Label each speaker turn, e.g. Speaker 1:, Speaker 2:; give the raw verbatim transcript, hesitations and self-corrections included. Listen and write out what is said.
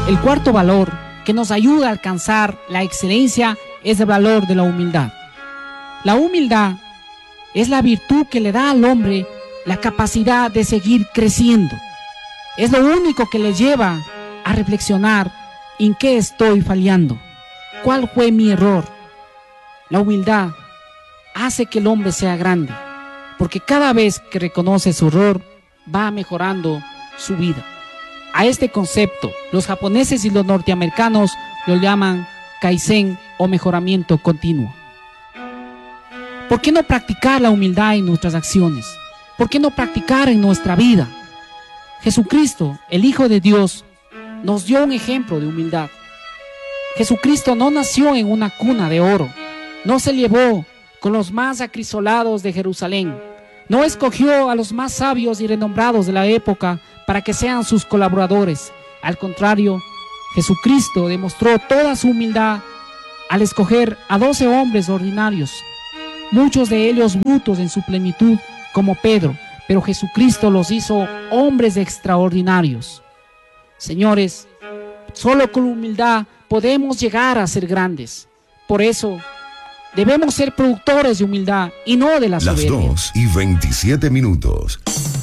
Speaker 1: El cuarto valor que nos ayuda a alcanzar la excelencia es el valor de la humildad. La humildad es la virtud que le da al hombre la capacidad de seguir creciendo. Es lo único que le lleva a reflexionar en qué estoy fallando, cuál fue mi error. La humildad hace que el hombre sea grande, porque cada vez que reconoce su error, va mejorando su vida. A este concepto, los japoneses y los norteamericanos lo llaman Kaizen o mejoramiento continuo. ¿Por qué no practicar la humildad en nuestras acciones? ¿Por qué no practicar en nuestra vida? Jesucristo, el Hijo de Dios, nos dio un ejemplo de humildad. Jesucristo no nació en una cuna de oro, no se llevó con los más acrisolados de Jerusalén, no escogió a los más sabios y renombrados de la época para que sean sus colaboradores. Al contrario, Jesucristo demostró toda su humildad al escoger a doce hombres ordinarios, muchos de ellos brutos en su plenitud como Pedro, pero Jesucristo los hizo hombres extraordinarios. Señores, solo con humildad podemos llegar a ser grandes. Por eso, debemos ser productores de humildad y no de la soberbia.
Speaker 2: Las dos y veintisiete minutos.